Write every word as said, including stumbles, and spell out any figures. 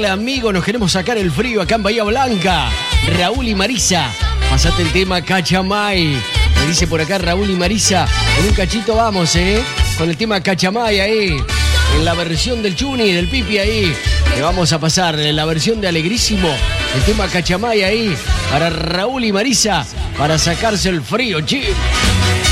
decirle, amigo, nos queremos sacar el frío acá en Bahía Blanca. Raúl y Marisa, pasate el tema Cachamay. Me dice por acá Raúl y Marisa, en un cachito vamos, ¿eh? Con el tema Cachamay ahí, en la versión del Chuni, del Pipi ahí. Le vamos a pasar en la versión de Alegrísimo, el tema Cachamay ahí, para Raúl y Marisa, para sacarse el frío, che.